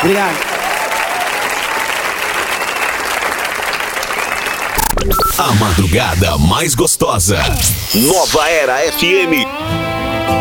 Obrigado. A madrugada mais gostosa. Nova Era FM.